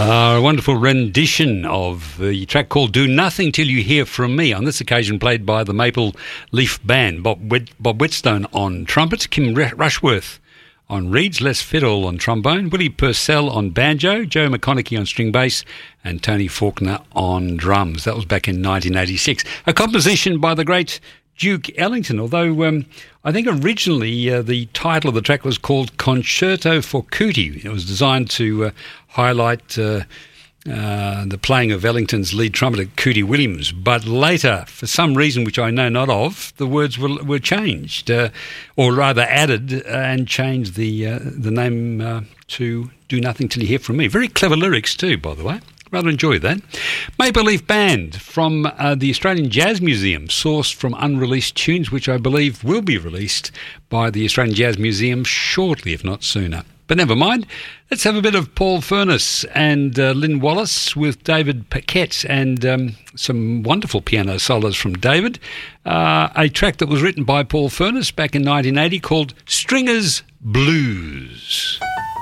A wonderful rendition of the track called Do Nothing Till You Hear From Me, on this occasion played by the Maple Leaf Band. Bob Whetstone on trumpet, Kim Rushworth on reeds, Les Fiddle on trombone, Willie Purcell on banjo, Joe McConaughey on string bass, and Tony Faulkner on drums. That was back in 1986. A composition by the great Duke Ellington, although I think originally the title of the track was called Concerto for Cootie. It was designed to highlight the playing of Ellington's lead trumpeter, Cootie Williams. But later, for some reason which I know not of, the words were changed, or rather added, and changed the name to Do Nothing Till You Hear From Me. Very clever lyrics too, by the way. Rather enjoy that. Maple Leaf Band from the Australian Jazz Museum, sourced from unreleased tunes, which I believe will be released by the Australian Jazz Museum shortly, if not sooner. But never mind. Let's have a bit of Paul Furness and Lynn Wallace with David Paquette and some wonderful piano solos from David. A track that was written by Paul Furness back in 1980 called Stringer's Blues.